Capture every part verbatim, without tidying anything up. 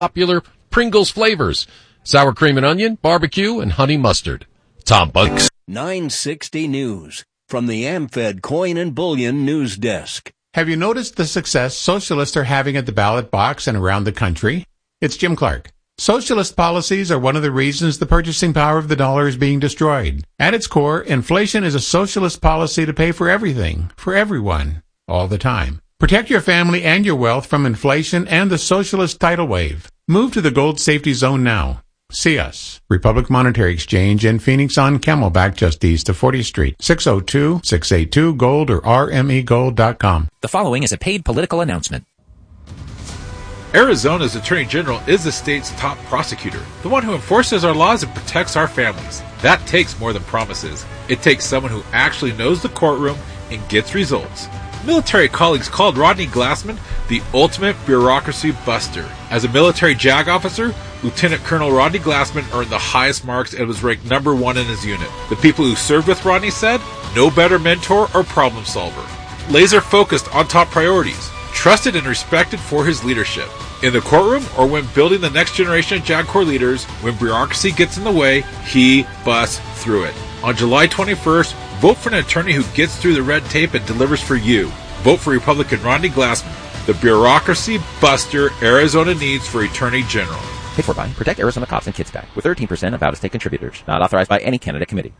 Popular Pringles flavors: sour cream and onion, barbecue, and honey mustard. Tom Bucks. nine sixty News from the AmFed Coin and Bullion News Desk. Have you noticed the success socialists are having at the ballot box and around the country? It's Jim Clark. Socialist policies are one of the reasons the purchasing power of the dollar is being destroyed. At its core, inflation is a socialist policy to pay for everything, for everyone, all the time. Protect your family and your wealth from inflation and the socialist tidal wave. Move to the Gold Safety Zone now. See us. Republic Monetary Exchange in Phoenix on Camelback, just east of fortieth Street. six oh two, six eight two, gold or r m e gold dot com. The following is a paid political announcement. Arizona's Attorney General is the state's top prosecutor, the one who enforces our laws and protects our families. That takes more than promises. It takes someone who actually knows the courtroom and gets results. Military colleagues called Rodney Glassman the ultimate bureaucracy buster. As a military JAG officer, Lieutenant Colonel Rodney Glassman earned the highest marks and was ranked number one in his unit. The people who served with Rodney said, no better mentor or problem solver. Laser focused on top priorities, trusted and respected for his leadership. In the courtroom or when building the next generation of JAG Corps leaders, when bureaucracy gets in the way, he busts through it. On July twenty-first, vote for an attorney who gets through the red tape and delivers for you. Vote for Republican Rodney Glassman, the bureaucracy buster Arizona needs for Attorney General. Paid for by Protect Arizona Cops and Kids PAC, with thirteen percent of out-of-state contributors. Not authorized by any candidate committee.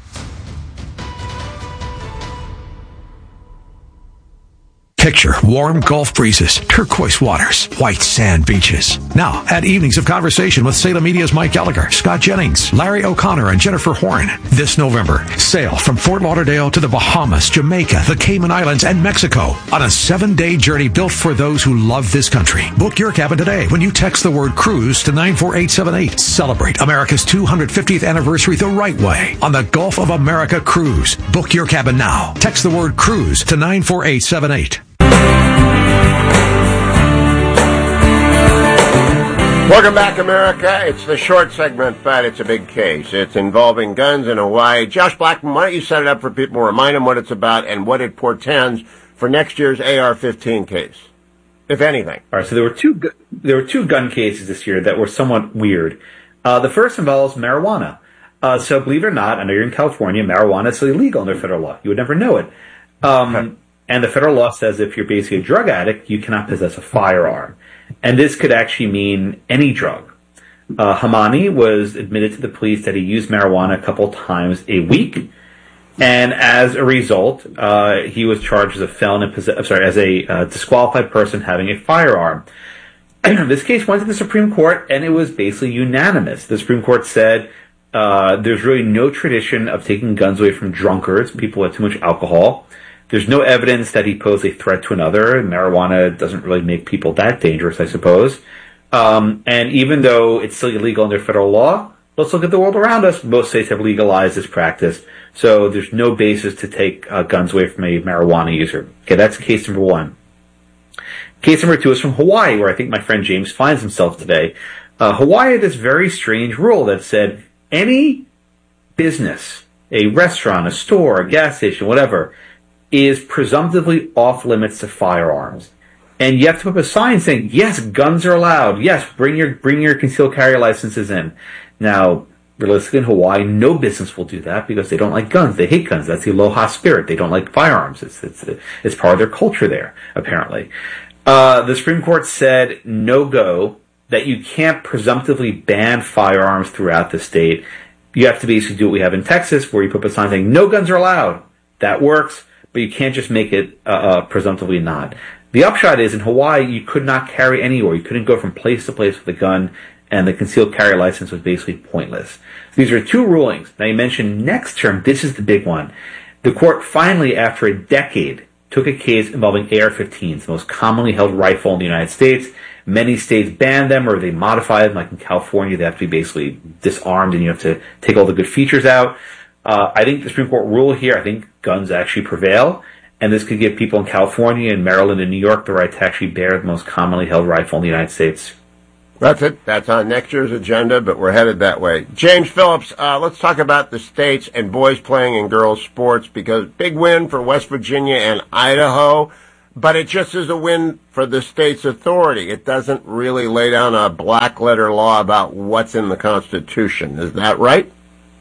Picture warm Gulf breezes, turquoise waters, white sand beaches. Now, add evenings of conversation with Salem Media's Mike Gallagher, Scott Jennings, Larry O'Connor, and Jennifer Horn. This November, sail from Fort Lauderdale to the Bahamas, Jamaica, the Cayman Islands, and Mexico on a seven-day journey built for those who love this country. Book your cabin today when you text the word cruise to nine four eight seven eight. Celebrate America's two hundred fiftieth anniversary the right way on the Gulf of America Cruise. Book your cabin now. Text the word cruise to nine four eight seven eight. Welcome back, America. It's the short segment, but it's a big case. It's involving guns in Hawaii. Josh Blackman, why don't you set it up for people, remind them what it's about and what it portends for next year's A R fifteen case, if anything. All right, so there were two gu- there were two gun cases this year that were somewhat weird. Uh, the first involves marijuana. Uh, so believe it or not, I know you're in California, marijuana is illegal under federal law. You would never know it. Um, okay. And the federal law says if you're basically a drug addict, you cannot possess a firearm. And this could actually mean any drug. Uh, Hamani was admitted to the police that he used marijuana a couple times a week. And as a result, uh, he was charged as a felon in possess- I'm sorry, as a uh, disqualified person having a firearm. This case went to the Supreme Court, and it was basically unanimous. The Supreme Court said uh, there's really no tradition of taking guns away from drunkards, people with too much alcohol. There's no evidence that he posed a threat to another. Marijuana doesn't really make people that dangerous, I suppose. Um, and even though it's still illegal under federal law, let's look at the world around us. Most states have legalized this practice. So there's no basis to take uh, guns away from a marijuana user. Okay, that's case number one. Case number two is from Hawaii, where I think my friend James finds himself today. Uh, Hawaii had this very strange rule that said any business, a restaurant, a store, a gas station, whatever, is presumptively off limits to firearms. And you have to put up a sign saying, yes, guns are allowed. Yes, bring your bring your concealed carry licenses in. Now, realistically in Hawaii, no business will do that because they don't like guns. They hate guns. That's the aloha spirit. They don't like firearms. It's it's it's part of their culture there, apparently. Uh, the Supreme Court said no go, that you can't presumptively ban firearms throughout the state. You have to basically do what we have in Texas, where you put up a sign saying no guns are allowed. That works. But you can't just make it uh, uh, presumptively not. The upshot is, in Hawaii, you could not carry anywhere. You couldn't go from place to place with a gun, and the concealed carry license was basically pointless. So these are two rulings. Now, you mentioned next term. This is the big one. The court finally, after a decade, took a case involving A R fifteens, the most commonly held rifle in the United States. Many states ban them, or they modify them. Like in California, they have to be basically disarmed, and you have to take all the good features out. Uh, I think the Supreme Court rule here, I think guns actually prevail, and this could give people in California and Maryland and New York the right to actually bear the most commonly held rifle in the United States. That's it. That's on next year's agenda, but we're headed that way. James Phillips, uh, let's talk about the states and boys playing in girls sports, because big win for West Virginia and Idaho. but it just is a win for the state's authority. It doesn't really lay down a black letter law about what's in the Constitution. Is that right?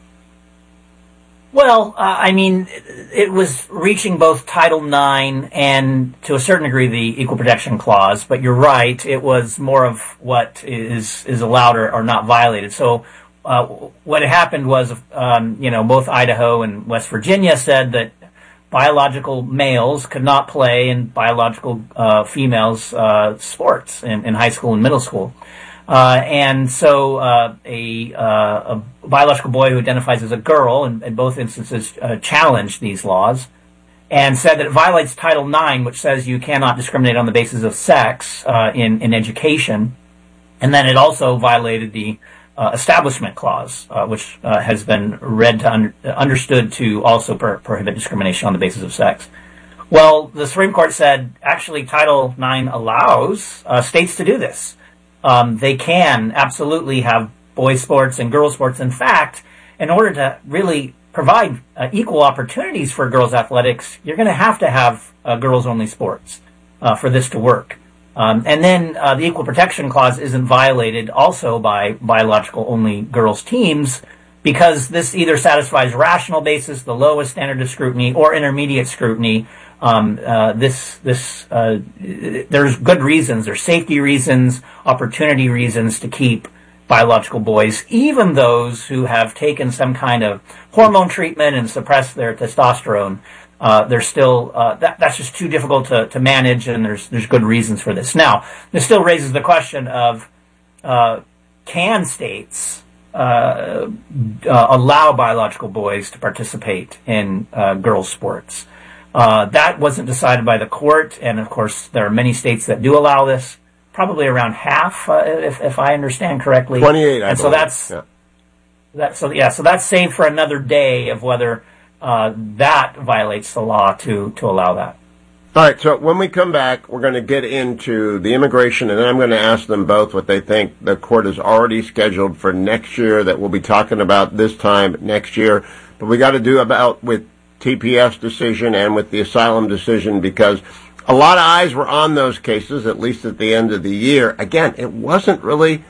Well, uh, I mean, it was reaching both Title nine and, to a certain degree, the Equal Protection Clause. But you're right; it was more of what is is allowed or, or not violated. So, uh, what happened was, um, you know, both Idaho and West Virginia said that biological males could not play in biological uh, females' uh, sports in, in high school and middle school. Uh, and so uh, a, uh, a biological boy who identifies as a girl, in, in both instances, uh, challenged these laws and said that it violates Title nine, which says you cannot discriminate on the basis of sex uh, in, in education. And then it also violated the uh, Establishment Clause, uh, which uh, has been read to un- understood to also per- prohibit discrimination on the basis of sex. Well, the Supreme Court said, actually, Title nine allows uh, states to do this. Um, they can absolutely have boys' sports and girls' sports. In fact, in order to really provide uh, equal opportunities for girls' athletics, you're going to have to have uh, girls-only sports uh, for this to work. Um, and then uh, the Equal Protection Clause isn't violated also by biological-only girls' teams because this either satisfies rational basis, the lowest standard of scrutiny, or intermediate scrutiny. Um, uh, this, this, uh, there's good reasons, there's safety reasons, opportunity reasons to keep biological boys, even those who have taken some kind of hormone treatment and suppressed their testosterone. Uh, they're still, uh, that, that's just too difficult to, to manage, and there's, there's good reasons for this. Now, this still raises the question of, uh, can states, uh, uh, allow biological boys to participate in, uh, girls' sports? Uh, that wasn't decided by the court, and of course there are many states that do allow this, probably around half, uh, if, if I understand correctly. twenty-eight, I and believe. so that's, yeah. that, so yeah, so that's saved for another day of whether, uh, that violates the law to, to allow that. All right, so when we come back, we're going to get into the immigration, and then I'm going to ask them both what they think the court has already scheduled for next year that we'll be talking about this time next year. But we got to do about with T P S decision and with the asylum decision, because a lot of eyes were on those cases, at least at the end of the year. Again, it wasn't really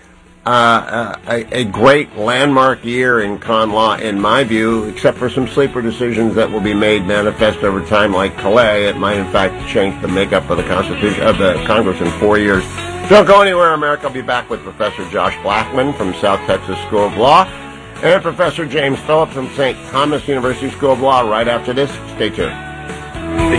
uh, a, a great landmark year in con law, in my view, except for some sleeper decisions that will be made manifest over time, like Calais. It might, in fact, change the makeup of the Constitution of the Congress in four years. Don't go anywhere, America. I'll be back with Professor Josh Blackman from South Texas School of Law and Professor James Phillips from Saint Thomas University School of Law right after this. Stay tuned.